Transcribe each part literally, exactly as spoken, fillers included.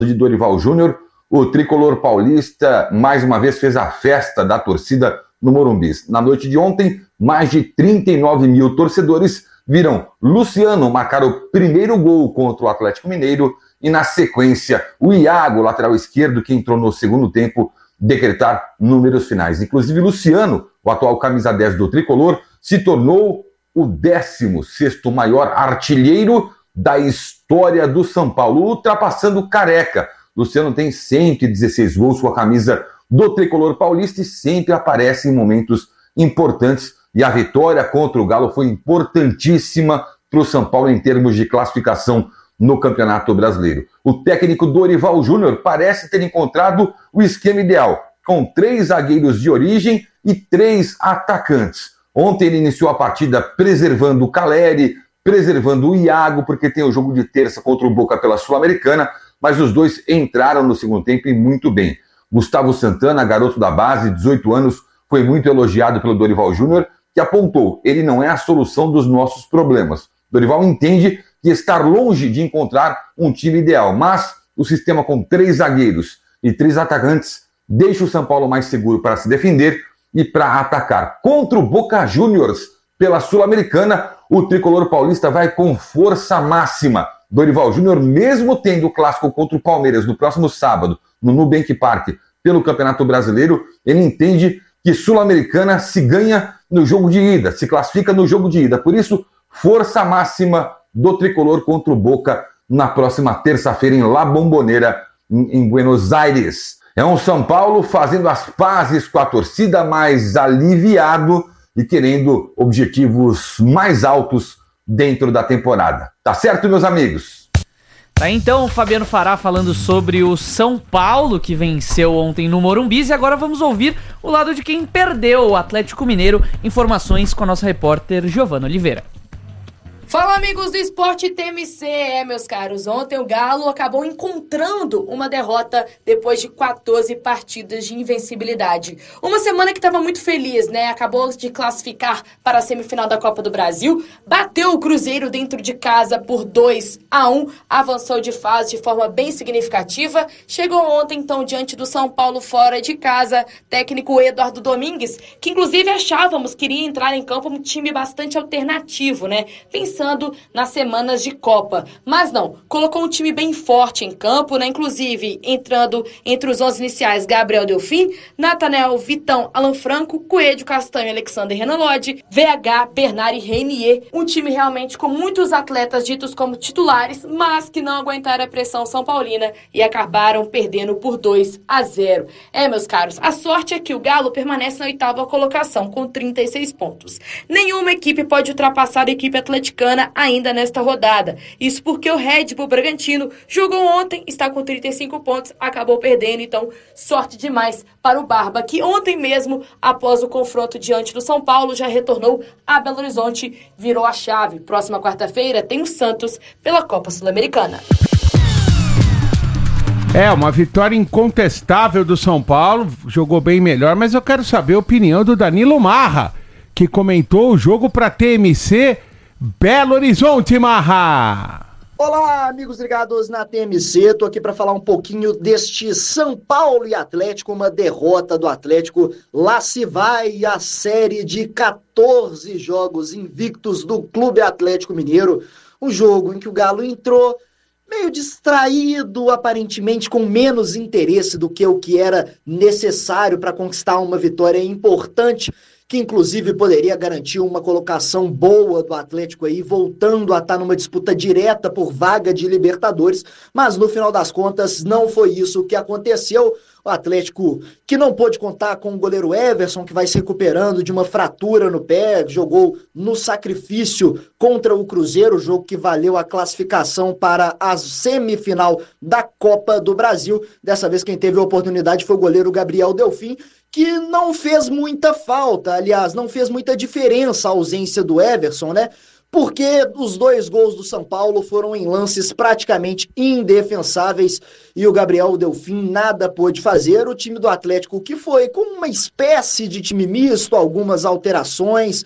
de Dorival Júnior, o tricolor paulista mais uma vez fez a festa da torcida no Morumbi. Na noite de ontem, mais de trinta e nove mil torcedores viram Luciano marcar o primeiro gol contra o Atlético Mineiro e, na sequência, o Iago, lateral esquerdo, que entrou no segundo tempo, decretar números finais. Inclusive, Luciano, o atual camisa dez do tricolor, se tornou o décimo sexto maior artilheiro da história do São Paulo, ultrapassando o Careca. Luciano tem cento e dezesseis gols com a camisa do tricolor paulista e sempre aparece em momentos importantes. E a vitória contra o Galo foi importantíssima para o São Paulo em termos de classificação no Campeonato Brasileiro. O técnico Dorival Júnior parece ter encontrado o esquema ideal, com três zagueiros de origem e três atacantes. Ontem ele iniciou a partida preservando o Caleri, preservando o Iago, porque tem o jogo de terça contra o Boca pela Sul-Americana, mas os dois entraram no segundo tempo e muito bem. Gustavo Santana, garoto da base, dezoito anos, foi muito elogiado pelo Dorival Júnior, que apontou, ele não é a solução dos nossos problemas. Dorival entende que estar longe de encontrar um time ideal, mas o sistema com três zagueiros e três atacantes deixa o São Paulo mais seguro para se defender e para atacar. Contra o Boca Juniors, pela Sul-Americana, o tricolor paulista vai com força máxima. Dorival Júnior, mesmo tendo o clássico contra o Palmeiras no próximo sábado, no Nubank Park, pelo Campeonato Brasileiro, ele entende que Sul-Americana se ganha no jogo de ida, se classifica no jogo de ida. Por isso, força máxima do tricolor contra o Boca na próxima terça-feira em La Bombonera, em Buenos Aires. É um São Paulo fazendo as pazes com a torcida, mais aliviado e querendo objetivos mais altos dentro da temporada. Tá certo, meus amigos? Tá, então, o Fabiano Fará falando sobre o São Paulo, que venceu ontem no Morumbi, e agora vamos ouvir o lado de quem perdeu, o Atlético Mineiro. Informações com a nossa repórter Giovana Oliveira. Fala, amigos do Esporte T M C, é, meus caros, ontem o Galo acabou encontrando uma derrota depois de quatorze partidas de invencibilidade. Uma semana que estava muito feliz, né, acabou de classificar para a semifinal da Copa do Brasil, bateu o Cruzeiro dentro de casa por dois a um, avançou de fase de forma bem significativa, chegou ontem então diante do São Paulo fora de casa, técnico Eduardo Domingues, que inclusive achávamos que iria entrar em campo um time bastante alternativo, né, pensando nas semanas de Copa, mas não, colocou um time bem forte em campo, né? Inclusive entrando entre os onze iniciais Gabriel Delfim, Nathanael, Vitão, Alan Franco, Coelho, Castanho, Alexander, Renan Lodge, V H, Bernard e Reinier, um time realmente com muitos atletas ditos como titulares, mas que não aguentaram a pressão são paulina e acabaram perdendo por dois a zero. É, meus caros, a sorte é que o Galo permanece na oitava colocação com trinta e seis pontos. Nenhuma equipe pode ultrapassar a equipe atleticana ainda nesta rodada. Isso porque o Red Bull Bragantino jogou ontem, está com trinta e cinco pontos, acabou perdendo, então sorte demais para o Barba, que ontem mesmo, após o confronto diante do São Paulo, já retornou a Belo Horizonte, virou a chave. Próxima quarta-feira tem o Santos pela Copa Sul-Americana. É, uma vitória incontestável do São Paulo, jogou bem melhor, mas eu quero saber a opinião do Danilo Marra, que comentou o jogo para T M C Belo Horizonte, Marra! Olá, amigos ligados na T M C, tô aqui para falar um pouquinho deste São Paulo e Atlético, uma derrota do Atlético. Lá se vai a série de quatorze jogos invictos do Clube Atlético Mineiro, um jogo em que o Galo entrou meio distraído, aparentemente com menos interesse do que o que era necessário para conquistar uma vitória importante, que inclusive poderia garantir uma colocação boa do Atlético aí, voltando a estar numa disputa direta por vaga de Libertadores, mas no final das contas não foi isso que aconteceu. O Atlético, que não pôde contar com o goleiro Everson, que vai se recuperando de uma fratura no pé, jogou no sacrifício contra o Cruzeiro, jogo que valeu a classificação para a semifinal da Copa do Brasil. Dessa vez quem teve a oportunidade foi o goleiro Gabriel Delfim, que não fez muita falta, aliás, não fez muita diferença a ausência do Everson, né? Porque os dois gols do São Paulo foram em lances praticamente indefensáveis e o Gabriel Delfim nada pôde fazer. O time do Atlético, que foi como uma espécie de time misto, algumas alterações,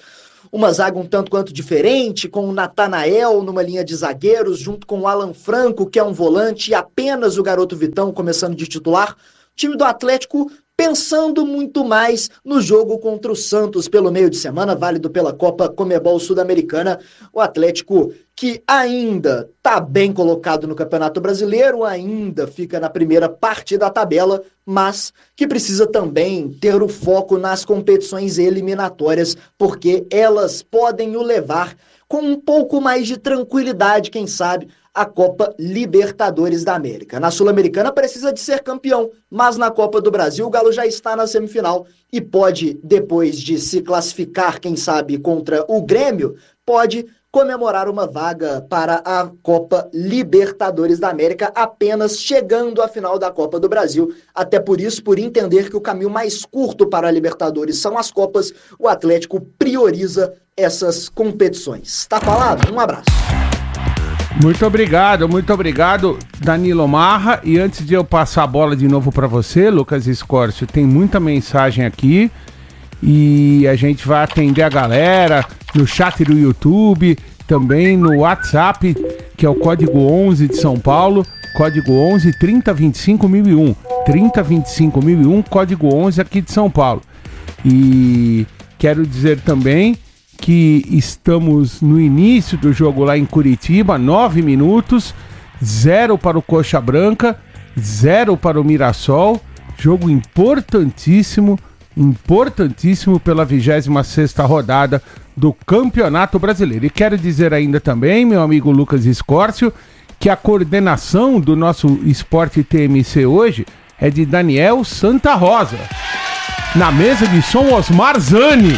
uma zaga um tanto quanto diferente, com o Natanael numa linha de zagueiros, junto com o Alan Franco, que é um volante, e apenas o garoto Vitão começando de titular. O time do Atlético pensando muito mais no jogo contra o Santos pelo meio de semana, válido pela Copa Conmebol Sul-Americana. O Atlético, que ainda está bem colocado no Campeonato Brasileiro, ainda fica na primeira parte da tabela, mas que precisa também ter o foco nas competições eliminatórias, porque elas podem o levar com um pouco mais de tranquilidade, quem sabe, a Copa Libertadores da América. Na Sul-Americana precisa de ser campeão, mas na Copa do Brasil o Galo já está na semifinal e pode, depois de se classificar, quem sabe, contra o Grêmio, pode comemorar uma vaga para a Copa Libertadores da América, apenas chegando à final da Copa do Brasil. Até por isso, por entender que o caminho mais curto para a Libertadores são as Copas, o Atlético prioriza essas competições. Tá falado? Um abraço. Muito obrigado, muito obrigado, Danilo Marra. E antes de eu passar a bola de novo para você, Lucas Escórcio, tem muita mensagem aqui e a gente vai atender a galera no chat do YouTube, também no WhatsApp, que é o código onze de São Paulo, código onze trinta vinte e cinco mil e um, trinta vinte e cinco mil e um, código onze aqui de São Paulo. E quero dizer também que estamos no início do jogo lá em Curitiba, nove minutos, zero para o Coxa Branca, zero para o Mirassol, jogo importantíssimo, importantíssimo pela vigésima sexta rodada do Campeonato Brasileiro. E quero dizer ainda também, meu amigo Lucas Escórcio, que a coordenação do nosso Esporte T M C hoje é de Daniel Santa Rosa. Na mesa de som, Osmar Zani.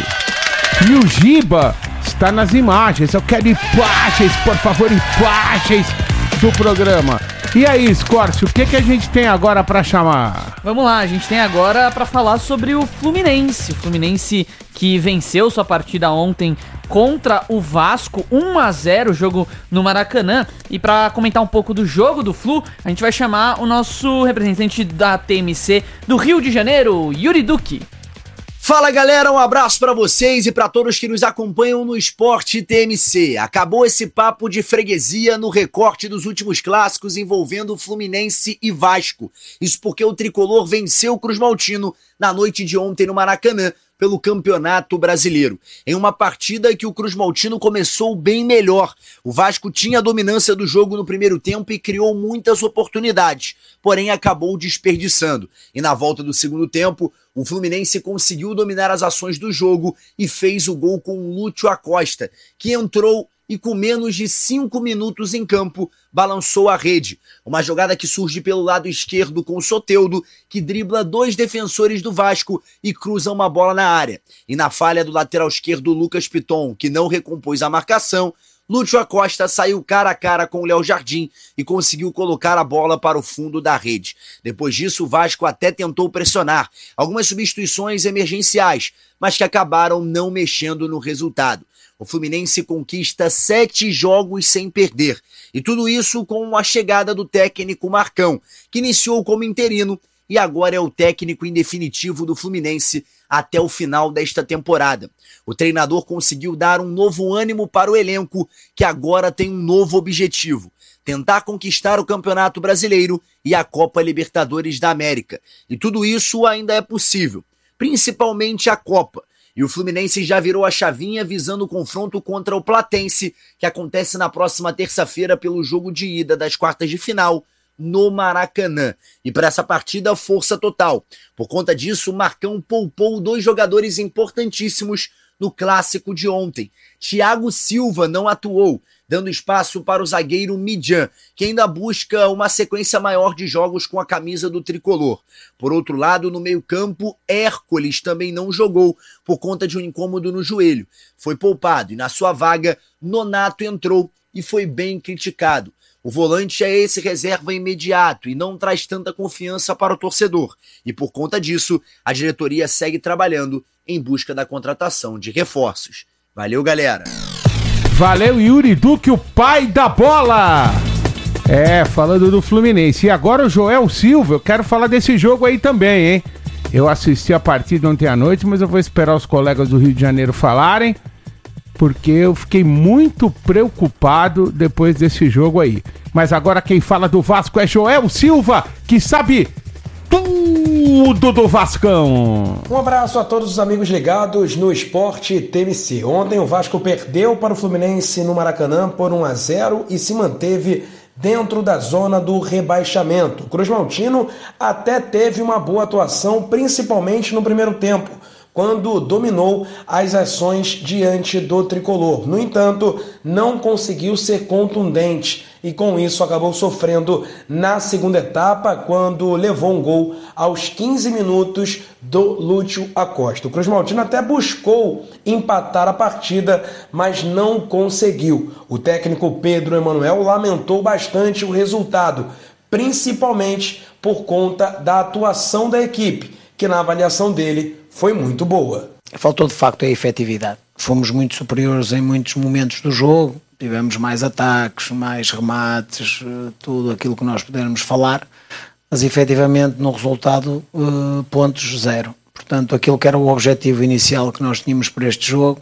E o Giba está nas imagens. Eu quero imagens, por favor, imagens do programa. E aí, Escórcio, o que, que a gente tem agora para chamar? Vamos lá, a gente tem agora para falar sobre o Fluminense. O Fluminense que venceu sua partida ontem contra o Vasco, um a zero, jogo no Maracanã. E para comentar um pouco do jogo do Flu, a gente vai chamar o nosso representante da T M C do Rio de Janeiro, Yuri Duque. Fala galera, um abraço pra vocês e pra todos que nos acompanham no Esporte T M C. Acabou esse papo de freguesia no recorte dos últimos clássicos envolvendo Fluminense e Vasco. Isso porque o tricolor venceu o Cruz Maltino na noite de ontem no Maracanã pelo Campeonato Brasileiro, em uma partida que o Cruz Maltino começou bem melhor. O Vasco tinha a dominância do jogo no primeiro tempo e criou muitas oportunidades, porém acabou desperdiçando. E na volta do segundo tempo, o Fluminense conseguiu dominar as ações do jogo e fez o gol com o Lúcio Acosta, que entrou e com menos de cinco minutos em campo, balançou a rede. Uma jogada que surge pelo lado esquerdo com o Soteldo, que dribla dois defensores do Vasco e cruza uma bola na área. E na falha do lateral esquerdo Lucas Piton, que não recompôs a marcação, Lúcio Acosta saiu cara a cara com o Léo Jardim e conseguiu colocar a bola para o fundo da rede. Depois disso, o Vasco até tentou pressionar algumas substituições emergenciais, mas que acabaram não mexendo no resultado. O Fluminense conquista sete jogos sem perder. E tudo isso com a chegada do técnico Marcão, que iniciou como interino e agora é o técnico em definitivo do Fluminense até o final desta temporada. O treinador conseguiu dar um novo ânimo para o elenco, que agora tem um novo objetivo: tentar conquistar o Campeonato Brasileiro e a Copa Libertadores da América. E tudo isso ainda é possível, principalmente a Copa. E o Fluminense já virou a chavinha visando o confronto contra o Platense, que acontece na próxima terça-feira pelo jogo de ida das quartas de final no Maracanã. E para essa partida, força total. Por conta disso, o Marcão poupou dois jogadores importantíssimos no clássico de ontem. Thiago Silva não atuou, dando espaço para o zagueiro Midjan, que ainda busca uma sequência maior de jogos com a camisa do tricolor. Por outro lado, no meio-campo, Hércules também não jogou por conta de um incômodo no joelho. Foi poupado e na sua vaga, Nonato entrou e foi bem criticado. O volante é esse reserva imediato e não traz tanta confiança para o torcedor. E por conta disso, a diretoria segue trabalhando em busca da contratação de reforços. Valeu, galera! Valeu, Yuri Duque, o pai da bola! É, falando do Fluminense. E agora o Joel Silva, eu quero falar desse jogo aí também, hein? Eu assisti a partida ontem à noite, mas eu vou esperar os colegas do Rio de Janeiro falarem. porque eu fiquei muito preocupado depois desse jogo aí. Mas agora quem fala do Vasco é Joel Silva, que sabe tudo do Vascão. Um abraço a todos os amigos ligados no Esporte T M C. Ontem o Vasco perdeu para o Fluminense no Maracanã por um a zero e se manteve dentro da zona do rebaixamento. O Cruz Maltino até teve uma boa atuação, principalmente no primeiro tempo, quando dominou as ações diante do tricolor. No entanto, não conseguiu ser contundente e com isso acabou sofrendo na segunda etapa, quando levou um gol aos quinze minutos do Lúcio Acosta. O Cruz Maltino até buscou empatar a partida, mas não conseguiu. O técnico Pedro Emanuel lamentou bastante o resultado, principalmente por conta da atuação da equipe, que na avaliação dele foi muito boa. Faltou de facto a efetividade. Fomos muito superiores em muitos momentos do jogo, tivemos mais ataques, mais remates, tudo aquilo que nós pudermos falar, mas efetivamente no resultado, pontos zero. Portanto, aquilo que era o objetivo inicial que nós tínhamos para este jogo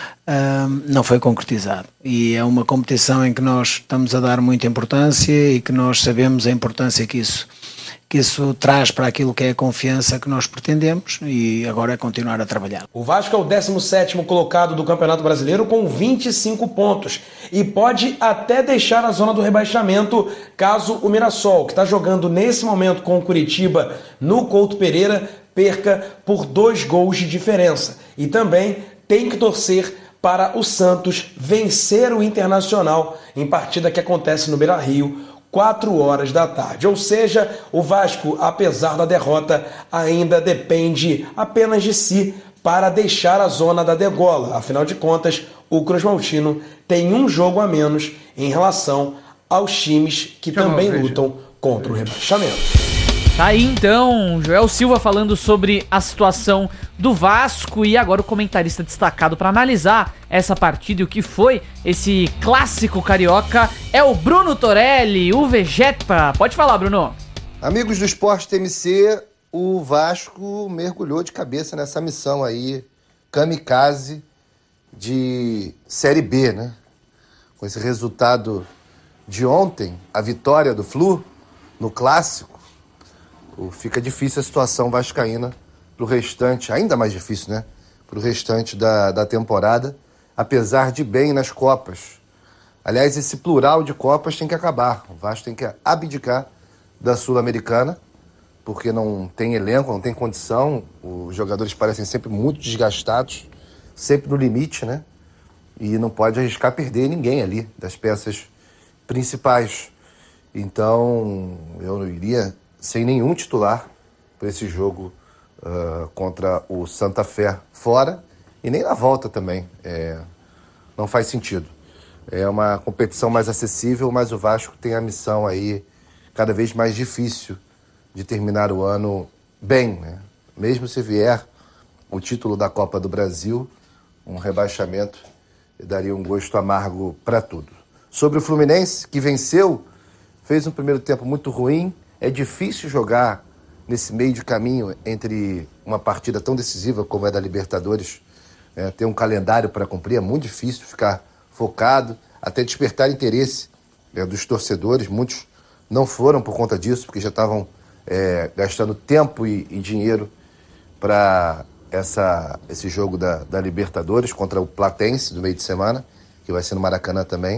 não foi concretizado. E é uma competição em que nós estamos a dar muita importância e que nós sabemos a importância que isso que isso traz para aquilo que é a confiança que nós pretendemos, e agora é continuar a trabalhar. O Vasco é o décimo sétimo colocado do Campeonato Brasileiro com vinte e cinco pontos e pode até deixar a zona do rebaixamento caso o Mirassol, que está jogando nesse momento com o Curitiba no Couto Pereira, perca por dois gols de diferença. E também tem que torcer para o Santos vencer o Internacional em partida que acontece no Beira-Rio, quatro horas da tarde. Ou seja, o Vasco, apesar da derrota, ainda depende apenas de si para deixar a zona da degola. Afinal de contas, o Cruz Maltino tem um jogo a menos em relação aos times que Deixa também lutam contra o rebaixamento. Tá aí então, Joel Silva falando sobre a situação do Vasco, e agora o comentarista destacado para analisar essa partida e o que foi esse clássico carioca é o Bruno Torelli, o Vegeta. Pode falar, Bruno. Amigos do Esporte T M C, o Vasco mergulhou de cabeça nessa missão aí, kamikaze de Série B, né? Com esse resultado de ontem, a vitória do Flu no clássico, fica difícil a situação vascaína pro restante, ainda mais difícil, né? Pro restante da, da temporada, apesar de bem nas Copas. Aliás, esse plural de Copas tem que acabar. O Vasco tem que abdicar da Sul-Americana, porque não tem elenco, não tem condição. Os jogadores parecem sempre muito desgastados, sempre no limite, né? E não pode arriscar perder ninguém ali, das peças principais. Então, eu não iria sem nenhum titular para esse jogo uh, contra o Santa Fé fora, e nem na volta também. É, não faz sentido. É uma competição mais acessível, mas o Vasco tem a missão aí cada vez mais difícil de terminar o ano bem, né? Mesmo se vier o título da Copa do Brasil, um rebaixamento daria um gosto amargo para tudo. Sobre o Fluminense, que venceu, fez um primeiro tempo muito ruim. É difícil jogar nesse meio de caminho entre uma partida tão decisiva como é da Libertadores, é, ter um calendário para cumprir, é muito difícil ficar focado, até despertar interesse é, dos torcedores. Muitos não foram por conta disso, porque já estavam é, gastando tempo e, e dinheiro para esse jogo da, da Libertadores contra o Platense do meio de semana, que vai ser no Maracanã também.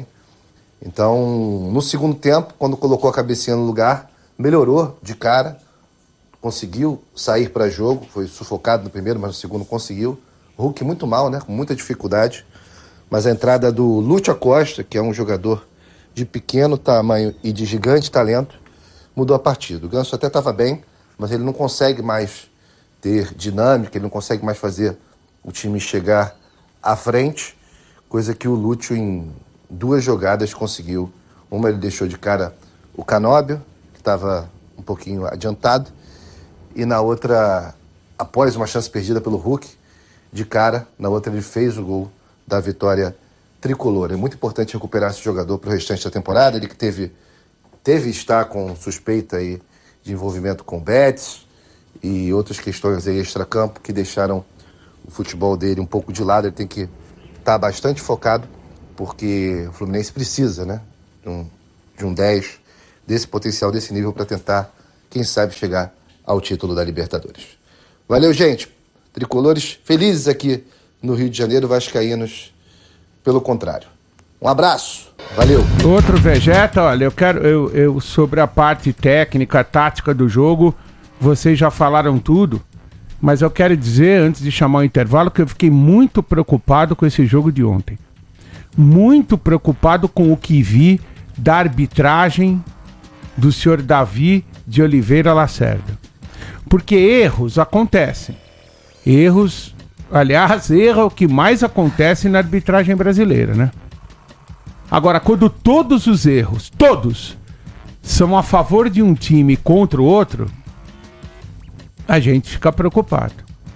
Então, no segundo tempo, quando colocou a cabecinha no lugar, melhorou de cara, conseguiu sair para jogo, foi sufocado no primeiro, mas no segundo conseguiu. O Hulk muito mal, né? Com muita dificuldade. Mas a entrada do Lúcio Acosta, que é um jogador de pequeno tamanho e de gigante talento, mudou a partida. O Ganso até estava bem, mas ele não consegue mais ter dinâmica, ele não consegue mais fazer o time chegar à frente, coisa que o Lúcio em duas jogadas conseguiu. Uma ele deixou de cara o Canóbio, estava um pouquinho adiantado, e na outra, após uma chance perdida pelo Hulk, de cara, na outra ele fez o gol da vitória tricolor. É muito importante recuperar esse jogador para o restante da temporada, ele que teve, teve estar com suspeita aí de envolvimento com Betis e outras questões aí extracampo que deixaram o futebol dele um pouco de lado. Ele tem que estar bastante focado, porque o Fluminense precisa, né, de um, de um dez desse potencial, desse nível, para tentar, quem sabe, chegar ao título da Libertadores. Valeu, gente. Tricolores felizes aqui no Rio de Janeiro, vascaínos, pelo contrário. Um abraço. Valeu. Outro Vegeta, olha, eu quero, eu, eu sobre a parte técnica, tática do jogo, vocês já falaram tudo, mas eu quero dizer, antes de chamar o intervalo, que eu fiquei muito preocupado com esse jogo de ontem. Muito preocupado com o que vi da arbitragem do senhor Davi de Oliveira Lacerda. Porque erros acontecem. Erros, aliás, erro é o que mais acontece na arbitragem brasileira, né? Agora, quando todos os erros, todos, são a favor de um time contra o outro, a gente fica preocupado.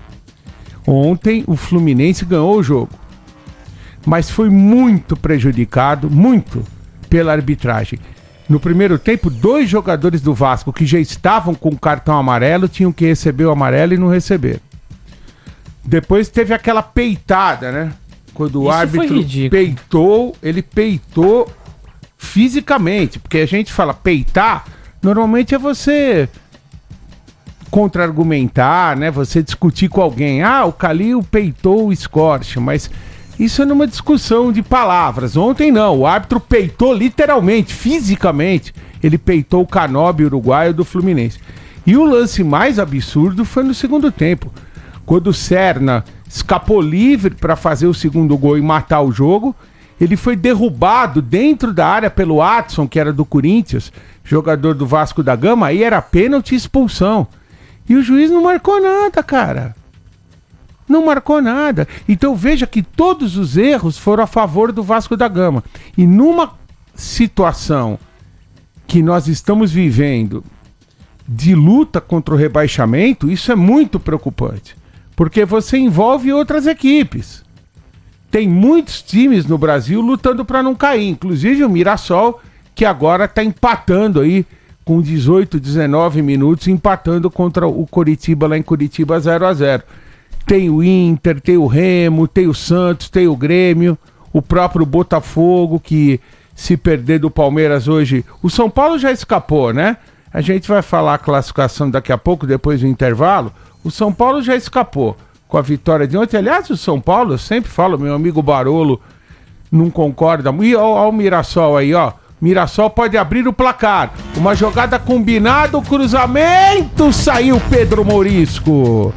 Ontem o Fluminense ganhou o jogo, mas foi muito prejudicado, muito, pela arbitragem. No primeiro tempo, dois jogadores do Vasco que já estavam com cartão amarelo tinham que receber o amarelo e não receberam. Depois teve aquela peitada, né? Quando o Isso árbitro peitou, ele peitou fisicamente, porque a gente fala peitar, normalmente é você contra-argumentar, né? Você discutir com alguém. Ah, o Calil peitou o Scorch, mas isso é numa discussão de palavras. Ontem não, o árbitro peitou literalmente, fisicamente, ele peitou o Canóbio uruguaio do Fluminense. E o lance mais absurdo foi no segundo tempo, quando o Serna escapou livre para fazer o segundo gol e matar o jogo. Ele foi derrubado dentro da área pelo Adson, que era do Corinthians, jogador do Vasco da Gama, aí era pênalti e expulsão. E o juiz não marcou nada, cara. Não marcou nada. Então veja que todos os erros foram a favor do Vasco da Gama. E numa situação que nós estamos vivendo de luta contra o rebaixamento, isso é muito preocupante. Porque você envolve outras equipes. Tem muitos times no Brasil lutando para não cair, inclusive o Mirassol, que agora está empatando aí com dezoito, dezenove minutos, empatando contra o Coritiba lá em Curitiba zero a zero. Tem o Inter, tem o Remo, tem o Santos, tem o Grêmio, o próprio Botafogo, que se perder do Palmeiras hoje... O São Paulo já escapou, né? A gente vai falar a classificação daqui a pouco, depois do intervalo. O São Paulo já escapou com a vitória de ontem. Aliás, o São Paulo, eu sempre falo, meu amigo Barolo não concorda. E ó, ó o Mirassol aí, ó. Mirassol pode abrir o placar. Uma jogada combinada, o cruzamento, saiu Pedro Mourisco.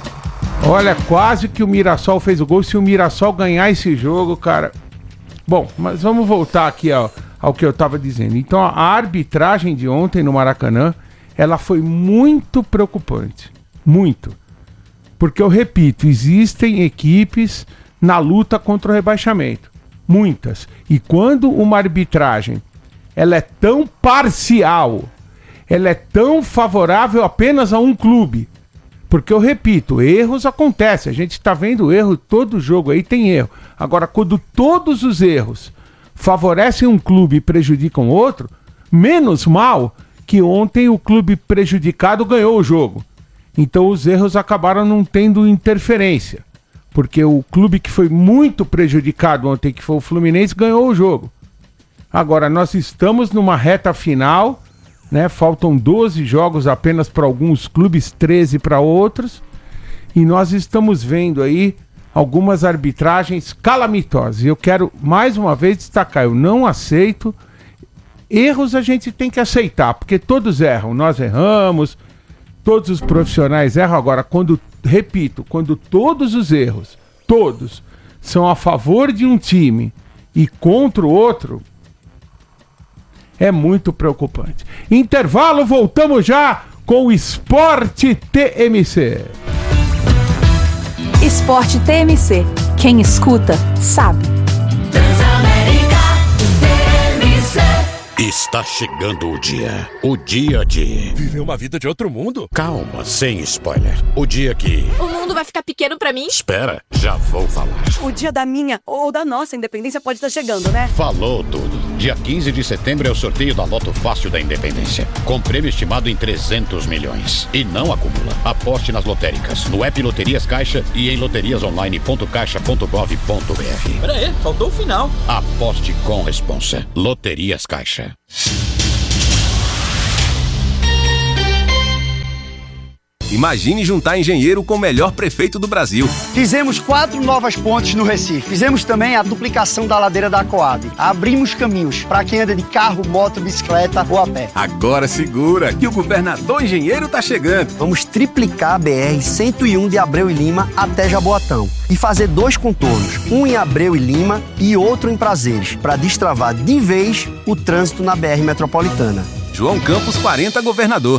Olha, quase que o Mirassol fez o gol. Se o Mirassol ganhar esse jogo, cara... Bom, mas vamos voltar aqui ó, ao que eu estava dizendo. Então, a arbitragem de ontem no Maracanã, ela foi muito preocupante. Muito. Porque, eu repito, existem equipes na luta contra o rebaixamento. Muitas. E quando uma arbitragem ela é tão parcial, ela é tão favorável apenas a um clube. Porque, eu repito, erros acontecem. A gente está vendo erro, todo jogo aí tem erro. Agora, quando todos os erros favorecem um clube e prejudicam outro, menos mal que ontem o clube prejudicado ganhou o jogo. Então os erros acabaram não tendo interferência, porque o clube que foi muito prejudicado ontem, que foi o Fluminense, ganhou o jogo. Agora, nós estamos numa reta final, né? Faltam doze jogos apenas para alguns clubes, treze para outros, e nós estamos vendo aí algumas arbitragens calamitosas. E eu quero mais uma vez destacar, eu não aceito. Erros a gente tem que aceitar, porque todos erram, nós erramos, todos os profissionais erram. Agora, quando, repito, quando todos os erros, todos, são a favor de um time e contra o outro, é muito preocupante. Intervalo, voltamos já com o Esporte T M C. Esporte T M C. Quem escuta, sabe. Está chegando o dia. O dia de... viver uma vida de outro mundo? Calma, sem spoiler. O dia que... o mundo vai ficar pequeno pra mim? Espera, já vou falar. O dia da minha ou da nossa independência pode estar chegando, né? Falou tudo. Dia quinze de setembro é o sorteio da Loto Fácil da Independência, com prêmio estimado em trezentos milhões. E não acumula. Aposte nas lotéricas, no app Loterias Caixa e em loterias online ponto caixa ponto gov ponto br. Pera aí, faltou o final. Aposte com responsa. Loterias Caixa. Imagine juntar engenheiro com o melhor prefeito do Brasil. Fizemos quatro novas pontes no Recife. Fizemos também a duplicação da ladeira da Coab. Abrimos caminhos para quem anda de carro, moto, bicicleta ou a pé. Agora segura que o governador engenheiro tá chegando. Vamos triplicar a B R cento e um de Abreu e Lima até Jaboatão e fazer dois contornos, um em Abreu e Lima e outro em Prazeres, para destravar de vez o trânsito na B R metropolitana. João Campos quarenta, governador.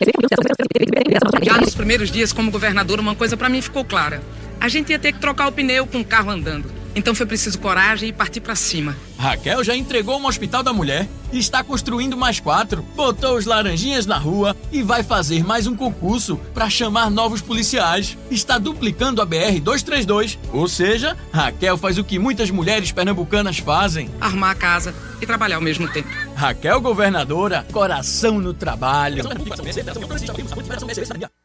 Já nos primeiros dias como governador, uma coisa para mim ficou clara. A gente ia ter que trocar o pneu com o carro andando. Então foi preciso coragem e partir para cima. Raquel já entregou um hospital da mulher, está construindo mais quatro, botou os laranjinhas na rua e vai fazer mais um concurso para chamar novos policiais. Está duplicando a B R duzentos e trinta e dois, ou seja, Raquel faz o que muitas mulheres pernambucanas fazem: arrumar a casa e trabalhar ao mesmo tempo. Raquel governadora, coração no trabalho.